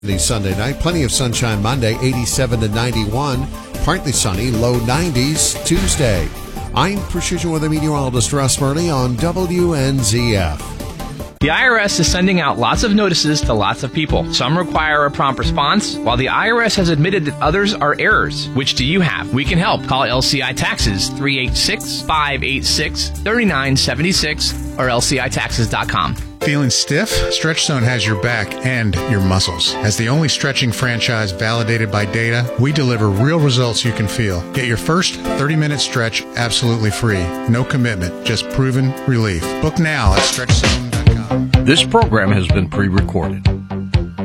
Sunday night, plenty of sunshine Monday, 87 to 91. Partly sunny, low 90s Tuesday. I'm Precision Weather Meteorologist Russ Murley on WNZF. The IRS is sending out lots of notices to lots of people. Some require a prompt response, while the IRS has admitted that others are errors. Which do you have? We can help. Call LCI Taxes, 386-586-3976 or lcitaxes.com. Feeling stiff? StretchZone has your back and your muscles. As the only stretching franchise validated by data, we deliver real results you can feel. Get your first 30-minute stretch absolutely free. No commitment, just proven relief. Book now at StretchZone.com. This program has been pre-recorded.